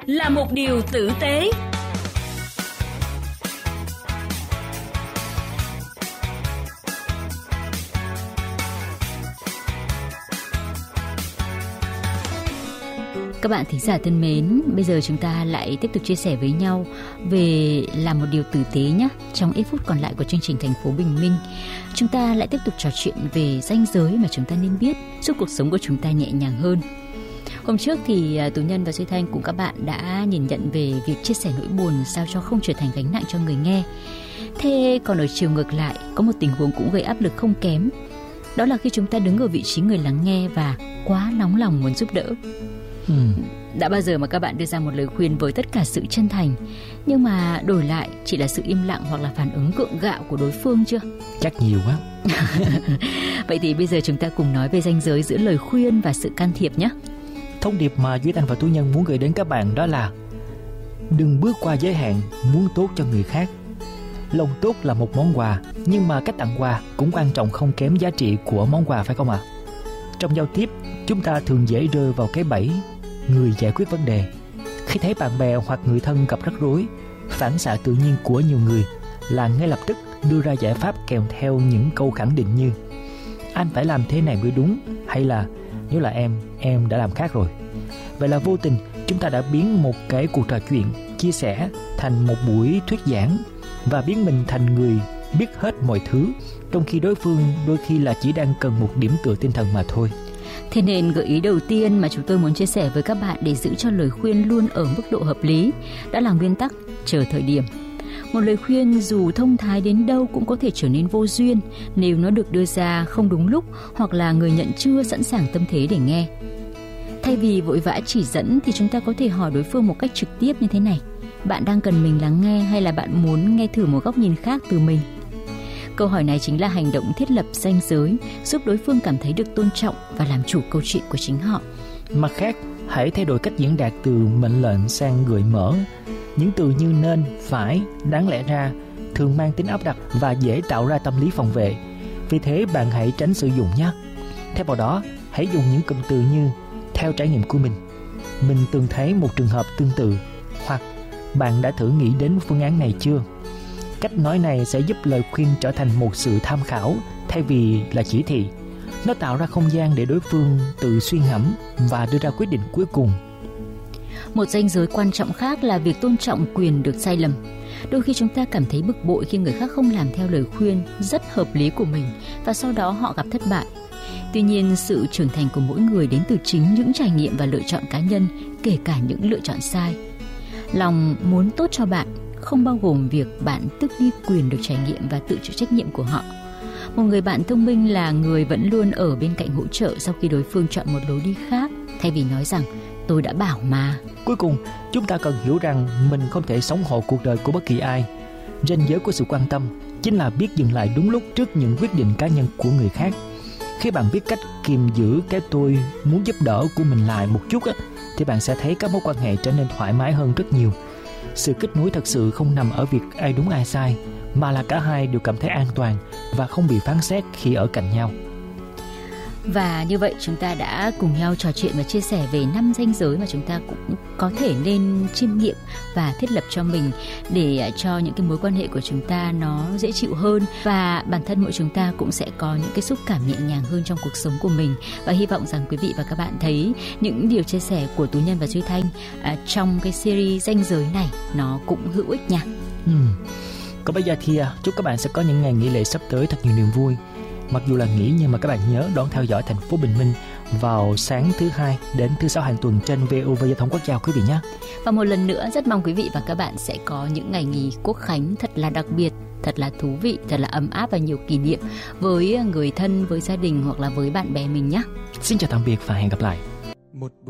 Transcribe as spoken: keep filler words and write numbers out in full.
là một điều tử tế. Các bạn thính giả thân mến, bây giờ chúng ta lại tiếp tục chia sẻ với nhau về làm một điều tử tế nhé. Trong ít phút còn lại của chương trình Thành phố Bình Minh, chúng ta lại tiếp tục trò chuyện về ranh giới mà chúng ta nên biết, giúp cuộc sống của chúng ta nhẹ nhàng hơn. Hôm trước thì Tú Nhân và Duy Thanh cùng các bạn đã nhìn nhận về việc chia sẻ nỗi buồn sao cho không trở thành gánh nặng cho người nghe. Thế còn ở chiều ngược lại, có một tình huống cũng gây áp lực không kém. Đó là khi chúng ta đứng ở vị trí người lắng nghe và quá nóng lòng muốn giúp đỡ. Ừ. Đã bao giờ mà các bạn đưa ra một lời khuyên với tất cả sự chân thành, nhưng mà đổi lại chỉ là sự im lặng hoặc là phản ứng gượng gạo của đối phương chưa? Chắc nhiều quá. Vậy thì bây giờ chúng ta cùng nói về ranh giới giữa lời khuyên và sự can thiệp nhé. Thông điệp mà Duy Thanh và Tú Nhân muốn gửi đến các bạn đó là đừng bước qua giới hạn muốn tốt cho người khác. Lòng tốt là một món quà, nhưng mà cách tặng quà cũng quan trọng không kém giá trị của món quà, phải không ạ? Trong giao tiếp, chúng ta thường dễ rơi vào cái bẫy người giải quyết vấn đề. Khi thấy bạn bè hoặc người thân gặp rắc rối, phản xạ tự nhiên của nhiều người là ngay lập tức đưa ra giải pháp kèm theo những câu khẳng định như anh phải làm thế này mới đúng, hay là nếu là em, em đã làm khác rồi. Vậy là vô tình chúng ta đã biến một cái cuộc trò chuyện, chia sẻ thành một buổi thuyết giảng và biến mình thành người biết hết mọi thứ, trong khi đối phương đôi khi là chỉ đang cần một điểm tựa tinh thần mà thôi. Thế nên gợi ý đầu tiên mà chúng tôi muốn chia sẻ với các bạn để giữ cho lời khuyên luôn ở mức độ hợp lý đã là nguyên tắc chờ thời điểm. Một lời khuyên dù thông thái đến đâu cũng có thể trở nên vô duyên nếu nó được đưa ra không đúng lúc hoặc là người nhận chưa sẵn sàng tâm thế để nghe. Thay vì vội vã chỉ dẫn thì chúng ta có thể hỏi đối phương một cách trực tiếp như thế này: bạn đang cần mình lắng nghe hay là bạn muốn nghe thử một góc nhìn khác từ mình? Câu hỏi này chính là hành động thiết lập ranh giới, giúp đối phương cảm thấy được tôn trọng và làm chủ câu chuyện của chính họ. Mặt khác, hãy thay đổi cách diễn đạt từ mệnh lệnh sang gợi mở. Những từ như nên, phải, đáng lẽ ra thường mang tính áp đặt và dễ tạo ra tâm lý phòng vệ. Vì thế bạn hãy tránh sử dụng nhé. Thay vào đó, hãy dùng những cụm từ như theo trải nghiệm của mình, mình từng thấy một trường hợp tương tự, hoặc bạn đã thử nghĩ đến phương án này chưa? Cách nói này sẽ giúp lời khuyên trở thành một sự tham khảo thay vì là chỉ thị. Nó tạo ra không gian để đối phương tự suy ngẫm và đưa ra quyết định cuối cùng. Một ranh giới quan trọng khác là việc tôn trọng quyền được sai lầm. Đôi khi chúng ta cảm thấy bực bội khi người khác không làm theo lời khuyên rất hợp lý của mình và sau đó họ gặp thất bại. Tuy nhiên, sự trưởng thành của mỗi người đến từ chính những trải nghiệm và lựa chọn cá nhân, kể cả những lựa chọn sai. Lòng muốn tốt cho bạn không bao gồm việc bạn tước đi quyền được trải nghiệm và tự chịu trách nhiệm của họ. Một người bạn thông minh là người vẫn luôn ở bên cạnh hỗ trợ sau khi đối phương chọn một lối đi khác, thay vì nói rằng tôi đã bảo mà. Cuối cùng, chúng ta cần hiểu rằng mình không thể sống hộ cuộc đời của bất kỳ ai. Ranh giới của sự quan tâm chính là biết dừng lại đúng lúc trước những quyết định cá nhân của người khác. Khi bạn biết cách kiềm giữ cái tôi muốn giúp đỡ của mình lại một chút á, thì bạn sẽ thấy các mối quan hệ trở nên thoải mái hơn rất nhiều. Sự kết nối thật sự không nằm ở việc ai đúng ai sai, mà là cả hai đều cảm thấy an toàn và không bị phán xét khi ở cạnh nhau. Và như vậy chúng ta đã cùng nhau trò chuyện và chia sẻ về năm ranh giới mà chúng ta cũng có thể nên chiêm nghiệm và thiết lập cho mình để cho những cái mối quan hệ của chúng ta nó dễ chịu hơn, và bản thân mỗi chúng ta cũng sẽ có những cái xúc cảm nhẹ nhàng hơn trong cuộc sống của mình. Và hy vọng rằng quý vị và các bạn thấy những điều chia sẻ của Tú Nhân và Duy Thanh à, trong cái series ranh giới này nó cũng hữu ích nha. Ừ. Còn bây giờ thì chúc các bạn sẽ có những ngày nghỉ lễ sắp tới thật nhiều niềm vui. Mặc dù là nghỉ nhưng mà các bạn nhớ đón theo dõi Thành phố Bình Minh vào sáng thứ hai đến thứ sáu hàng tuần trên vê o vê Giao thông Quốc gia quý vị nhé. Và một lần nữa rất mong quý vị và các bạn sẽ có những ngày nghỉ Quốc khánh thật là đặc biệt, thật là thú vị, thật là ấm áp và nhiều kỷ niệm với người thân, với gia đình hoặc là với bạn bè mình nhé. Xin chào tạm biệt và hẹn gặp lại. Một